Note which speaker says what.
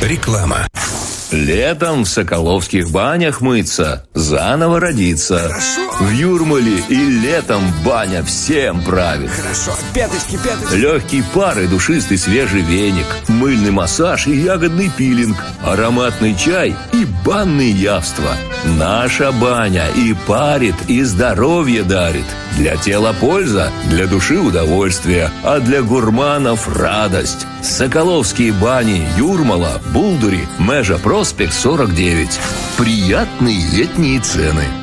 Speaker 1: Реклама.
Speaker 2: Летом в Соколовских банях мыться, заново родиться.
Speaker 1: Хорошо.
Speaker 2: В Юрмале и летом баня всем правит.
Speaker 1: Хорошо. Пяточки.
Speaker 2: Легкий пар и душистый свежий веник, мыльный массаж и ягодный пилинг, ароматный чай и банные явства. Наша баня и парит, и здоровье дарит. Для тела польза, для души удовольствие, а для гурманов радость. Соколовские бани, Юрмала, Булдури, Межа Проспект 49. Приятные летние цены.